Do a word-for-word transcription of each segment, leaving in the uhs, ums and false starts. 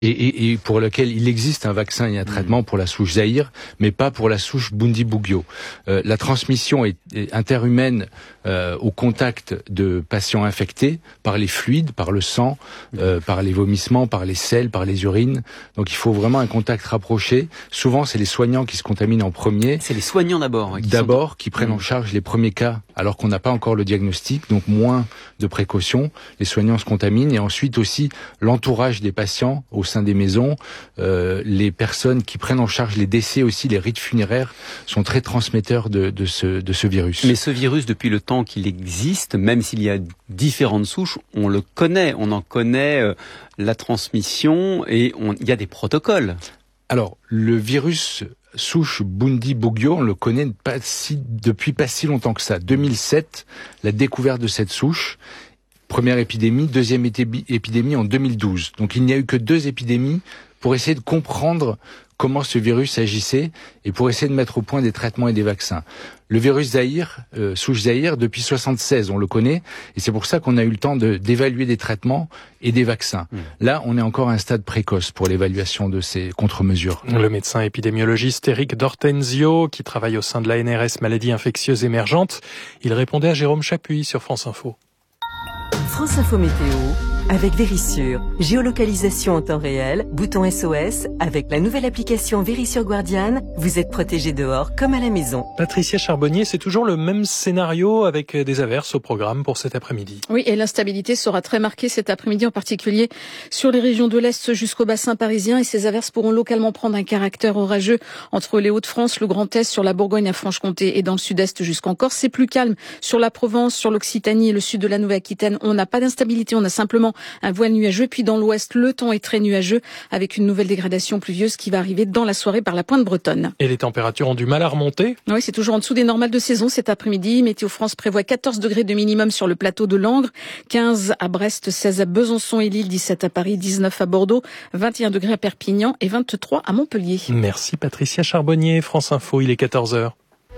Et, et, et pour lequel il existe un vaccin et un traitement pour la souche Zaïre, mais pas pour la souche Bundibugyo. Euh, la transmission est, est interhumaine euh, au contact de patients infectés par les fluides, par le sang, euh, par les vomissements, par les selles, par les urines. Donc il faut vraiment un contact rapproché. Souvent, c'est les soignants qui se contaminent en premier. C'est les soignants d'abord. Qui d'abord, sont... qui prennent mmh. en charge les premiers cas, alors qu'on n'a pas encore le diagnostic, donc moins de précautions. Les soignants se contaminent et ensuite aussi l'entourage des patients au sein des maisons, euh, les personnes qui prennent en charge les décès aussi, les rites funéraires sont très transmetteurs de, de, ce, de ce virus. Mais ce virus, depuis le temps qu'il existe, même s'il y a différentes souches, on le connaît, on en connaît euh, la transmission et on, il y a des protocoles. Alors, le virus souche Bundibugyo, on le connaît pas si, depuis pas si longtemps que ça. deux mille sept, la découverte de cette souche. Première épidémie, deuxième épidémie en deux mille douze. Donc il n'y a eu que deux épidémies pour essayer de comprendre comment ce virus agissait et pour essayer de mettre au point des traitements et des vaccins. Le virus Zaïre, euh, souche Zaïre, depuis soixante-seize, on le connaît, et c'est pour ça qu'on a eu le temps de, d'évaluer des traitements et des vaccins. Mmh. Là, on est encore à un stade précoce pour l'évaluation de ces contre-mesures. Le médecin épidémiologiste Éric D'Ortenzio, qui travaille au sein de l'A N R S Maladies infectieuses émergentes, il répondait à Jérôme Chapuis sur France Info. France Info Météo, avec Vérissure. Géolocalisation en temps réel, bouton S O S. Avec la nouvelle application Vérissure Guardian, vous êtes protégé dehors comme à la maison. Patricia Charbonnier, c'est toujours le même scénario avec des averses au programme pour cet après-midi. Oui, et l'instabilité sera très marquée cet après-midi, en particulier sur les régions de l'Est jusqu'au bassin parisien. Et ces averses pourront localement prendre un caractère orageux entre les Hauts-de-France, le Grand Est, sur la Bourgogne à Franche-Comté et dans le Sud-Est jusqu'en Corse. C'est plus calme sur la Provence, sur l'Occitanie et le sud de la Nouvelle-Aquitaine. On n'a pas d'instabilité, on a simplement un voile nuageux. Puis dans l'ouest, le temps est très nuageux avec une nouvelle dégradation pluvieuse qui va arriver dans la soirée par la pointe bretonne. Et les températures ont du mal à remonter ? Oui, c'est toujours en dessous des normales de saison cet après-midi. Météo France prévoit quatorze degrés de minimum sur le plateau de Langres, quinze à Brest, seize à Besançon et Lille, dix-sept à Paris, dix-neuf à Bordeaux, vingt et un degrés à Perpignan et vingt-trois à Montpellier. Merci Patricia Charbonnier, France Info, il est quatorze heures.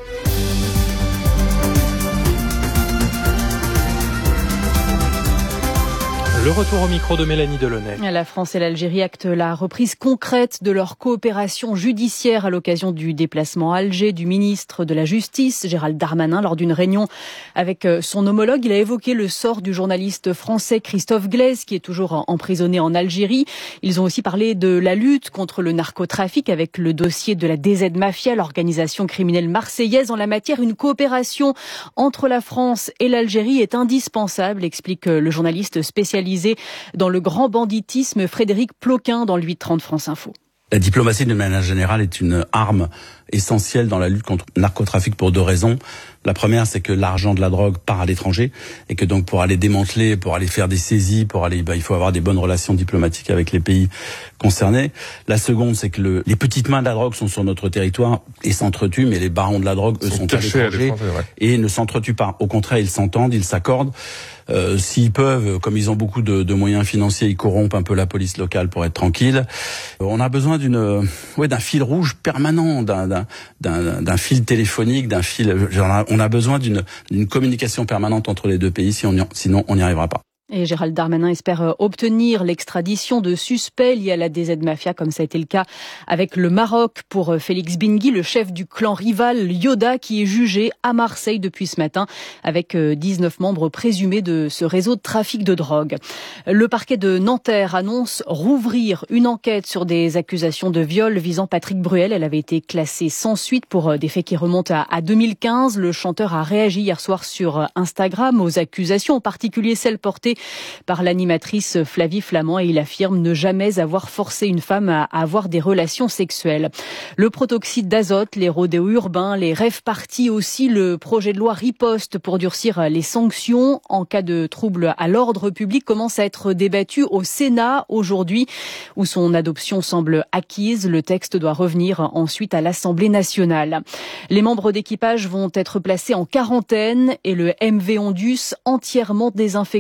Le retour au micro de Mélanie Delaunay. La France et l'Algérie actent la reprise concrète de leur coopération judiciaire à l'occasion du déplacement à Alger du ministre de la Justice, Gérald Darmanin, lors d'une réunion avec son homologue. Il a évoqué le sort du journaliste français Christophe Glaise, qui est toujours emprisonné en Algérie. Ils ont aussi parlé de la lutte contre le narcotrafic avec le dossier de la D Z Mafia, l'organisation criminelle marseillaise. En la matière, une coopération entre la France et l'Algérie est indispensable, explique le journaliste spécialisé dans le grand banditisme Frédéric Ploquin dans le huit trente France Info. La diplomatie, de manière générale, est une arme essentielle dans la lutte contre le narcotrafic pour deux raisons. La première, c'est que l'argent de la drogue part à l'étranger et que donc pour aller démanteler, pour aller faire des saisies, pour aller, bah, il faut avoir des bonnes relations diplomatiques avec les pays concernés. La seconde, c'est que le, les petites mains de la drogue sont sur notre territoire et s'entretuent, mais les barons de la drogue, eux, sont, sont à l'étranger ouais. et ne s'entretuent pas. Au contraire, ils s'entendent, ils s'accordent. Euh, s'ils peuvent, comme ils ont beaucoup de, de moyens financiers, ils corrompent un peu la police locale pour être tranquille. Euh, on a besoin d'une, ouais, d'un fil rouge permanent, d'un, d'un, d'un, d'un fil téléphonique, d'un fil. Genre, on a besoin d'une, d'une communication permanente entre les deux pays, si on y, sinon on n'y arrivera pas. Et Gérald Darmanin espère obtenir l'extradition de suspects liés à la D Z Mafia, comme ça a été le cas avec le Maroc pour Félix Bingui, le chef du clan rival Yoda, qui est jugé à Marseille depuis ce matin avec dix-neuf membres présumés de ce réseau de trafic de drogue. Le parquet de Nanterre annonce rouvrir une enquête sur des accusations de viol visant Patrick Bruel. Elle avait été classée sans suite pour des faits qui remontent à, à deux mille quinze. Le chanteur a réagi hier soir sur Instagram aux accusations, en particulier celles portées par l'animatrice Flavie Flamand, et il affirme ne jamais avoir forcé une femme à avoir des relations sexuelles. Le protoxyde d'azote, les rodéos urbains, les rave-parties aussi, le projet de loi riposte pour durcir les sanctions en cas de trouble à l'ordre public commence à être débattu au Sénat aujourd'hui, où son adoption semble acquise. Le texte doit revenir ensuite à l'Assemblée nationale. Les membres d'équipage vont être placés en quarantaine et le M V Ondus entièrement désinfecté ce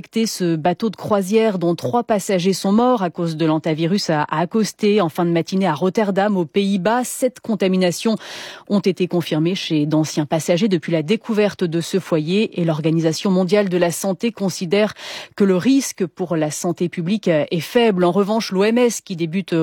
ce bateau de croisière dont trois passagers sont morts à cause de l'hantavirus a accosté en fin de matinée à Rotterdam, aux Pays-Bas. Sept contaminations ont été confirmées chez d'anciens passagers depuis la découverte de ce foyer, et l'Organisation mondiale de la santé considère que le risque pour la santé publique est faible. En revanche, l'O M S, qui débute